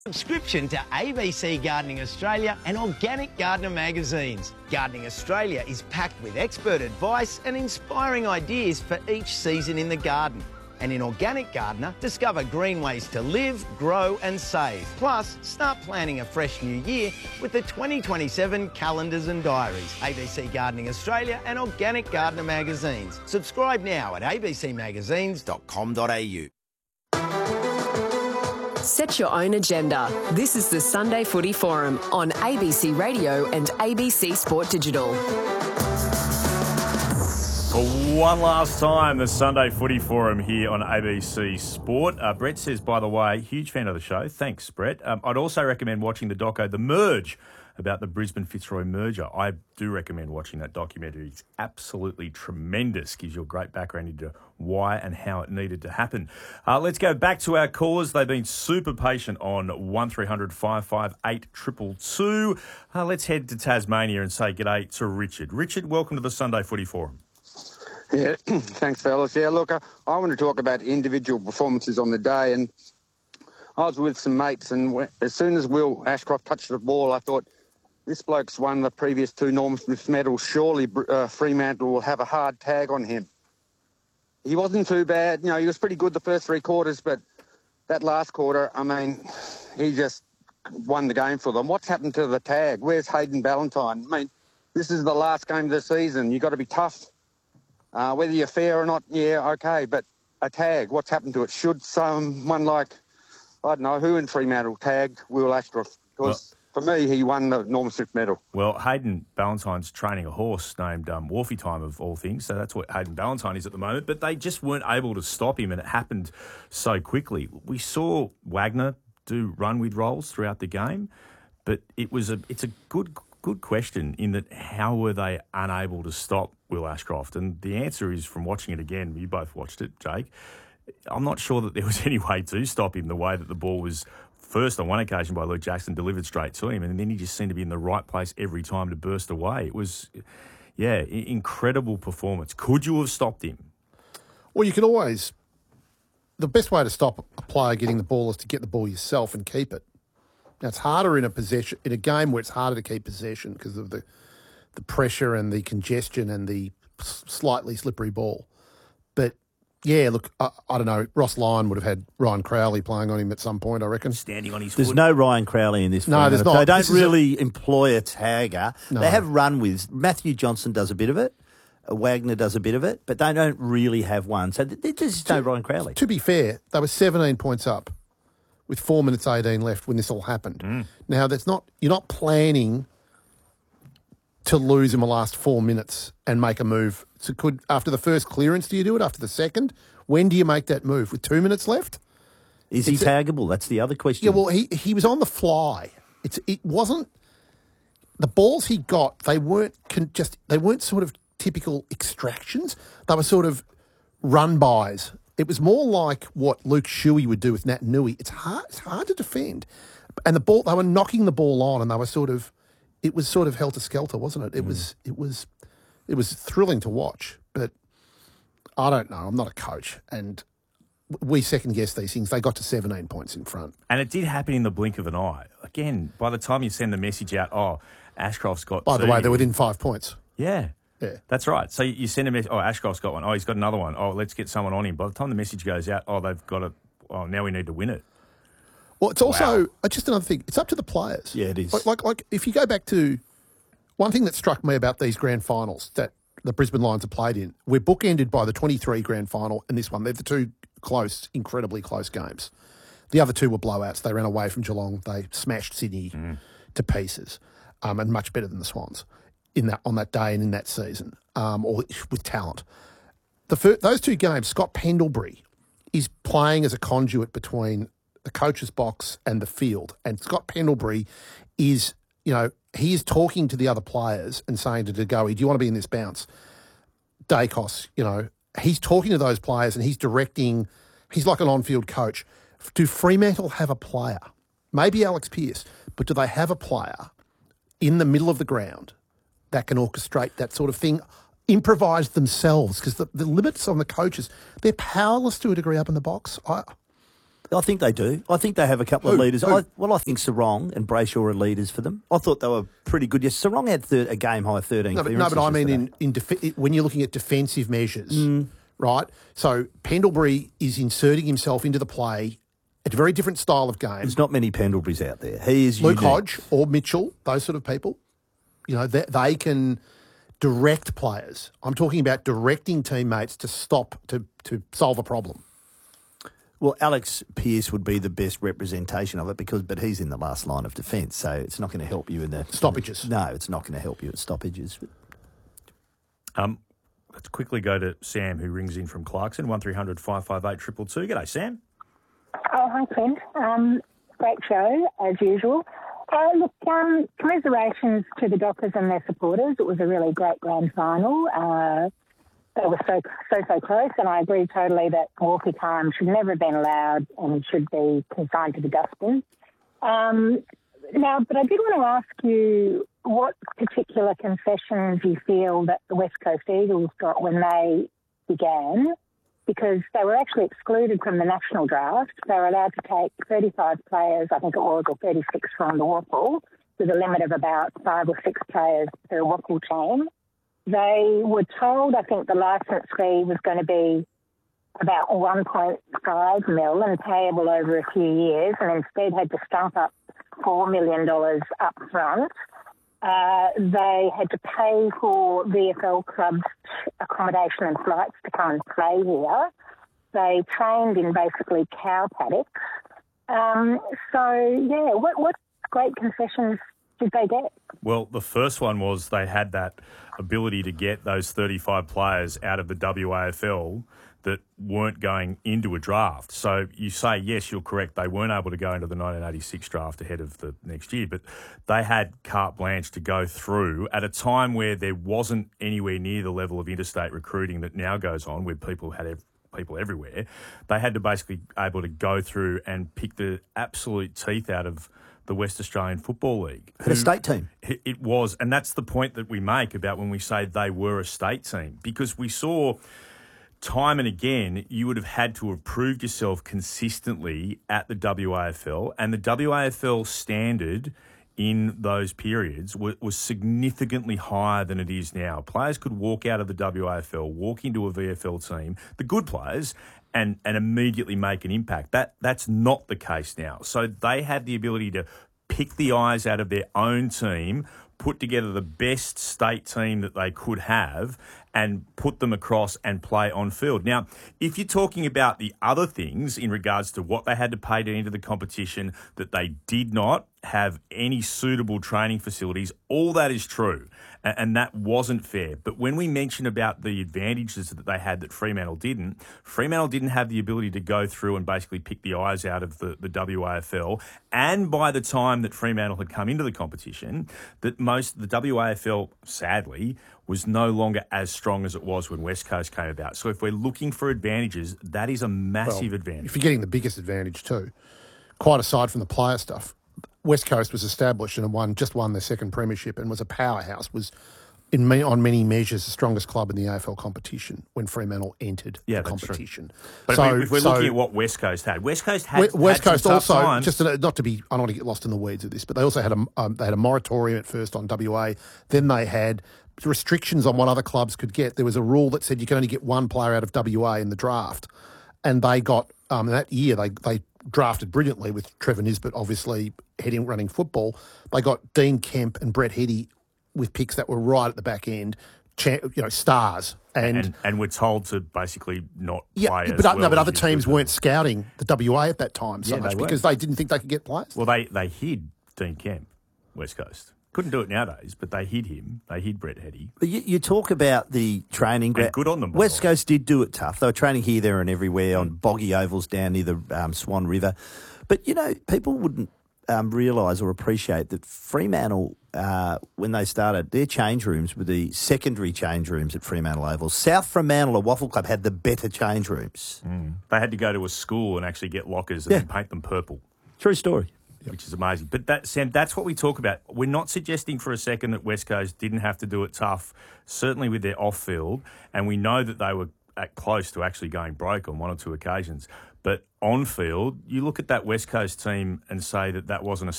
Subscription to ABC Gardening Australia and Organic Gardener magazines. Gardening Australia is packed with expert advice and inspiring ideas for each season in the garden. And in Organic Gardener, discover green ways to live, grow and save. Plus, start planning a fresh new year with the 2027 calendars and diaries. ABC Gardening Australia and Organic Gardener magazines. Subscribe now at abcmagazines.com.au. Set your own agenda. This is the Sunday Footy Forum on ABC Radio and ABC Sport Digital. For one last time, the Sunday Footy Forum here on ABC Sport. Brett says, by the way, huge fan of the show. Thanks, Brett. I'd also recommend watching the doco, The Merge, about the Brisbane Fitzroy merger. I do recommend watching that documentary. It's absolutely tremendous. Gives you a great background into why and how it needed to happen. Let's go back to our callers. They've been super patient on 1300 558 222. Let's head to Tasmania and say g'day to Richard. Richard, welcome to the Sunday Footy Forum. Yeah, thanks, fellas. Yeah, look, I want to talk about individual performances on the day, and I was with some mates, and as soon as Will Ashcroft touched the ball, I thought, this bloke's won the previous two Norm Smith medals. Surely Fremantle will have a hard tag on him. He wasn't too bad. You know, he was pretty good the first three quarters, but that last quarter, I mean, he just won the game for them. What's happened to the tag? Where's Hayden Ballantyne? I mean, this is the last game of the season. You've got to be tough. Whether you're fair or not, yeah, okay, but a tag, what's happened to it? Should someone like, I don't know, who in Fremantle tag Will Ashcroft? Because for me, he won the Norm Smith medal. Well, Hayden Ballantyne's training a horse named Wharfie Time, of all things, so that's what Hayden Ballantyne is at the moment, but they just weren't able to stop him, and it happened so quickly. We saw Wagner do run-with roles throughout the game, but it's a good question in that how were they unable to stop Will Ashcroft? And the answer is, from watching it again, you both watched it, Jake, I'm not sure that there was any way to stop him the way that the ball was first on one occasion by Luke Jackson delivered straight to him, and then he just seemed to be in the right place every time to burst away. It was, incredible performance. Could you have stopped him? Well, you can always... The best way to stop a player getting the ball is to get the ball yourself and keep it. Now, it's harder in a game where it's harder to keep possession because of the pressure and the congestion and the slightly slippery ball. But, yeah, look, I don't know. Ross Lyon would have had Ryan Crowley playing on him at some point, I reckon. Standing on his There's foot. no Ryan Crowley in this. No, there's not. They don't really employ a tagger. No. They have run with. Matthew Johnson does a bit of it. Wagner does a bit of it, but they don't really have one. So there's just no Ryan Crowley. To be fair, they were 17 points up with 4 minutes 18 left when this all happened. Now, you're not planning to lose in the last 4 minutes and make a move. So after the first clearance, do you do it? After the second? When do you make that move? With 2 minutes left? Is he taggable? That's the other question. Yeah, well, he was on the fly. It wasn't the balls he got. They weren't sort of typical extractions. They were sort of run-bys. It was more like what Luke Shuey would do with Nat Nui. It's hard to defend. And they were knocking the ball on, and they were it was sort of helter-skelter, wasn't it? It was thrilling to watch, but I don't know. I'm not a coach, and we second-guess these things. They got to 17 points in front. And it did happen in the blink of an eye. Again, by the time you send the message out, Ashcroft's got By the way, they're within 5 points. Yeah. Yeah. That's right. So you send a message, Ashcroft's got one. He's got another one. Let's get someone on him. By the time the message goes out, they've got it. Now we need to win it. Well, it's also just another thing. It's up to the players. Yeah, it is. Like if you go back to one thing that struck me about these grand finals that the Brisbane Lions have played in, we're bookended by the 23 grand final and this one. They're the two incredibly close games. The other two were blowouts. They ran away from Geelong. They smashed Sydney to pieces, and much better than the Swans on that day and in that season, or with talent. Those two games, Scott Pendlebury is playing as a conduit between the coach's box and the field. And Scott Pendlebury is, he is talking to the other players and saying to De Goey, do you want to be in this bounce? Dacos, he's talking to those players and he's directing. He's like an on-field coach. Do Fremantle have a player? Maybe Alex Pearce, but do they have a player in the middle of the ground that can orchestrate that sort of thing, improvise themselves? Because the limits on the coaches, they're powerless to a degree up in the box. I think they do. I think they have a couple of leaders. I think Sarong and Brayshaw are leaders for them. I thought they were pretty good. Yes, Sarong had a game-high 13 No, clearances. but I mean when you're looking at defensive measures, right? So Pendlebury is inserting himself into the play, a very different style of game. There's not many Pendleburys out there. He is Luke unique. Hodge or Mitchell, those sort of people, they can direct players. I'm talking about directing teammates to stop, to solve a problem. Well, Alex Pearce would be the best representation of it but he's in the last line of defence, so it's not going to help you in the Stoppages. No, it's not going to help you at stoppages. Let's quickly go to Sam, who rings in from Clarkson, 1300 558 222. G'day, Sam. Oh, hi, Clint. Great show, as usual. Look, commiserations to the Dockers and their supporters. It was a really great grand final. They were so close, and I agree totally that walkie time should never have been allowed and should be consigned to the dustbin. Now, but I did want to ask you what particular concessions you feel that the West Coast Eagles got when they began, because they were actually excluded from the national draft. They were allowed to take 35 players, I think it was, or 36 from the WAFL, with a limit of about 5 or 6 players per WAFL team. They were told, I think, the licence fee was going to be about 1.5 mil and payable over a few years, and instead had to stump up $4 million up front. They had to pay for VFL clubs' accommodation and flights to come and play here. They trained in basically cow paddocks. What great concessions did they get? Well, the first one was they had that ability to get those 35 players out of the WAFL that weren't going into a draft. So you say, yes, you're correct, they weren't able to go into the 1986 draft ahead of the next year, but they had carte blanche to go through at a time where there wasn't anywhere near the level of interstate recruiting that now goes on, where people everywhere. They had to basically able to go through and pick the absolute teeth out of the West Australian Football League. Had a state team. It was, and that's the point that we make about when we say they were a state team, because we saw time and again you would have had to have proved yourself consistently at the WAFL, and the WAFL standard in those periods was significantly higher than it is now. Players could walk out of the WAFL, walk into a VFL team, the good players, and immediately make an impact. That's not the case now. So they had the ability to pick the eyes out of their own team, put together the best state team that they could have, and put them across and play on field. Now, if you're talking about the other things in regards to what they had to pay to enter the competition, that they did not have any suitable training facilities, all that is true, and that wasn't fair. But when we mention about the advantages that they had that Fremantle didn't have the ability to go through and basically pick the eyes out of the WAFL, and by the time that Fremantle had come into the competition, that the WAFL, sadly, was no longer as strong as it was when West Coast came about. So if we're looking for advantages, that is a massive advantage. If you're getting the biggest advantage too, quite aside from the player stuff, West Coast was established and just won their second premiership and was a powerhouse, was on many measures the strongest club in the AFL competition when Fremantle entered the competition. But if we're looking at what West Coast had, West Coast had West Coast some tough also, times. just not to be, I don't want to get lost in the weeds of this, but they also had a moratorium at first on WA. Then they had restrictions on what other clubs could get. There was a rule that said you can only get one player out of WA in the draft, and they got that year they drafted brilliantly with Trevor Nisbet obviously running football. They got Dean Kemp and Brett Heady with picks that were right at the back end, stars. And we're told to basically not play as but well. But as other you teams could. weren't scouting the WA at that time so much because they didn't think they could get players. Well, they hid Dean Kemp, West Coast. Couldn't do it nowadays, but they hid him. They hid Brett Heady. You talk about the training. Good on them. West Coast did do it tough. They were training here, there and everywhere on boggy ovals down near the Swan River. But, people wouldn't realise or appreciate that Fremantle, when they started, their change rooms were the secondary change rooms at Fremantle Oval. South Fremantle, a WAFL club, had the better change rooms. They had to go to a school and actually get lockers and then paint them purple. True story. Which is amazing. But Sam, that's what we talk about. We're not suggesting for a second that West Coast didn't have to do it tough, certainly with their off-field, and we know that they were at close to actually going broke on 1 or 2 occasions. But on field, you look at that West Coast team and say that wasn't a